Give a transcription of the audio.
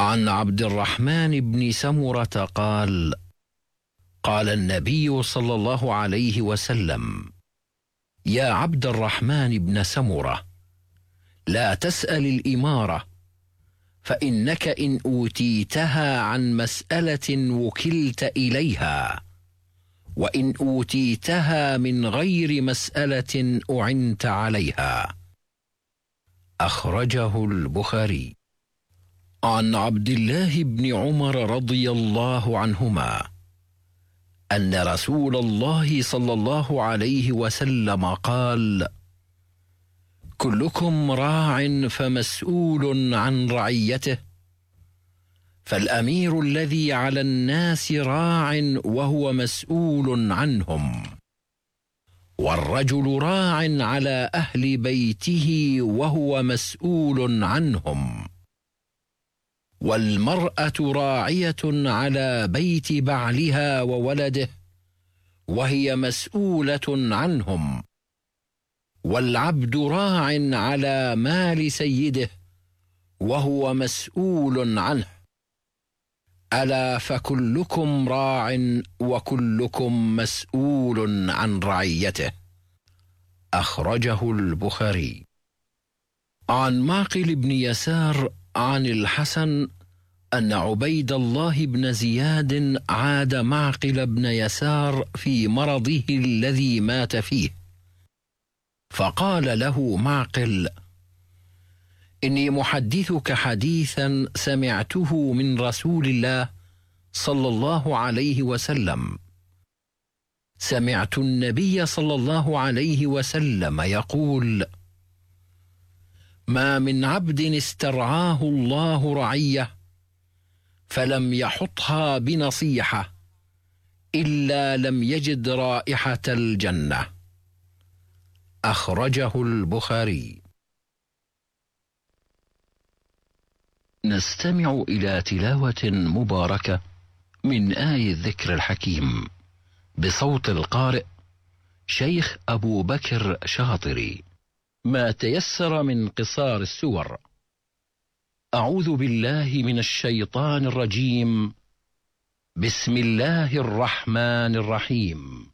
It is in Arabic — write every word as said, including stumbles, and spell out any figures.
عن عبد الرحمن بن سمرة قال: قال النبي صلى الله عليه وسلم: يا عبد الرحمن بن سمرة، لا تسأل الإمارة، فإنك إن أوتيتها عن مسألة وكلت إليها، وإن أوتيتها من غير مسألة أعنت عليها. أخرجه البخاري. عن عبد الله بن عمر رضي الله عنهما أن رسول الله صلى الله عليه وسلم قال: كلكم راع فمسؤول عن رعيته، فالأمير الذي على الناس راع وهو مسؤول عنهم، والرجل راع على أهل بيته وهو مسؤول عنهم، والمرأة راعية على بيت بعلها وولده وهي مسؤولة عنهم، والعبد راع على مال سيده وهو مسؤول عنه. ألا فكلكم راع وكلكم مسؤول عن رعيته. أخرجه البخاري. عن معقل بن يسار عن الحسن أن عبيد الله بن زياد عاد معقل بن يسار في مرضه الذي مات فيه، فقال له معقل: إني محدثك حديثا سمعته من رسول الله صلى الله عليه وسلم. سمعت النبي صلى الله عليه وسلم يقول: ما من عبد استرعاه الله رعية فلم يحطها بنصيحة إلا لم يجد رائحة الجنة. أخرجه البخاري. نستمع إلى تلاوة مباركة من آي الذكر الحكيم بصوت القارئ شيخ أبو بكر شاطري. ما تيسر من قصار السور. أعوذ بالله من الشيطان الرجيم. بسم الله الرحمن الرحيم.